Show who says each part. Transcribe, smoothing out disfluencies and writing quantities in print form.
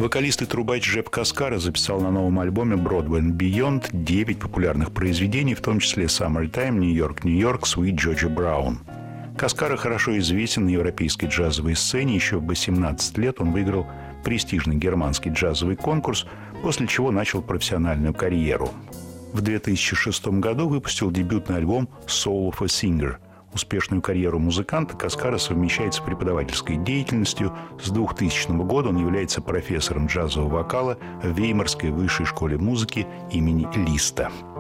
Speaker 1: Вокалист и трубач Джеб Каскара записал на новом альбоме «Broadway and Beyond» 9 популярных произведений, в том числе «Summertime», «Нью-Йорк, Нью-Йорк», «Sweet Georgia Brown». Каскара хорошо известен на европейской джазовой сцене. Еще в 18 лет он выиграл престижный германский джазовый конкурс, после чего начал профессиональную карьеру. В 2006 году выпустил дебютный альбом «Soul of a Singer». Успешную карьеру музыканта Каскара совмещает с преподавательской деятельностью. С 2000 года он является профессором джазового вокала в Веймарской высшей школе музыки имени Листа.